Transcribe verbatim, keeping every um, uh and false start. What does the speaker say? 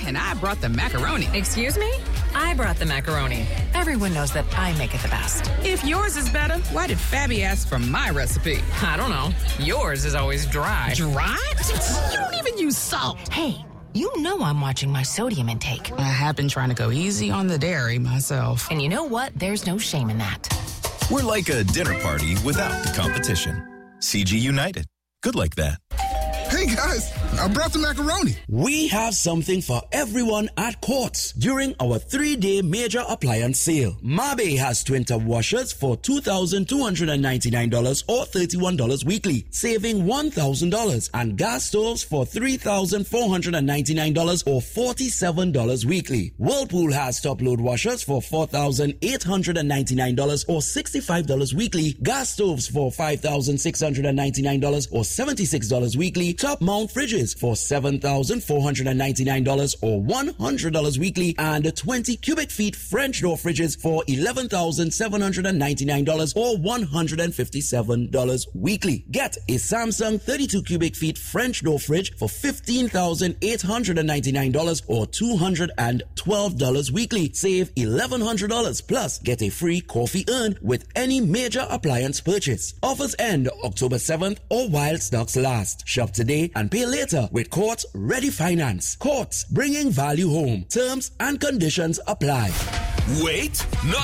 and I brought the macaroni. Excuse me? I brought the macaroni. Everyone knows that I make it the best. If yours is better, why did Fabby ask for my recipe? I don't know. Yours is always dry. Dry? You don't even use salt. Hey, you know I'm watching my sodium intake. I have been trying to go easy on the dairy myself. And you know what? There's no shame in that. We're like a dinner party without the competition. C G United. Good like that. Hey guys, I brought the macaroni. We have something for everyone at Quartz during our three-day major appliance sale. Mabe has twin tub washers for two thousand two hundred ninety-nine dollars or thirty-one dollars weekly, saving one thousand dollars, and gas stoves for three thousand four hundred ninety-nine dollars or forty-seven dollars weekly. Whirlpool has top-load washers for four thousand eight hundred ninety-nine dollars or sixty-five dollars weekly, gas stoves for five thousand six hundred ninety-nine dollars or seventy-six dollars weekly, top mount fridges for seven thousand four hundred ninety-nine dollars or one hundred dollars weekly, and twenty cubic feet French door fridges for eleven thousand seven hundred ninety-nine dollars or one hundred fifty-seven dollars weekly. Get a Samsung thirty-two cubic feet French door fridge for fifteen thousand eight hundred ninety-nine dollars or two hundred twelve dollars weekly. Save eleven hundred dollars plus get a free coffee urn with any major appliance purchase. Offers end October seventh or while stocks last. Shop today and pay later with Quartz Ready Finance. Quartz, bringing value home. Terms and conditions apply. Wait, not